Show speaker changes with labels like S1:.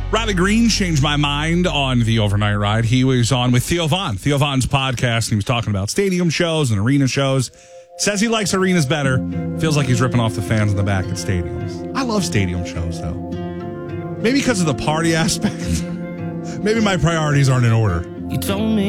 S1: Riley Green changed my mind on the overnight ride. He was on with Theo Vaughn. Theo Vaughn's podcast, and he was talking about stadium shows and arena shows. Says he likes arenas better. Feels like he's ripping off the fans in the back at stadiums. I love stadium shows, though. Maybe because of the party aspect. Maybe my priorities aren't in order.
S2: You told me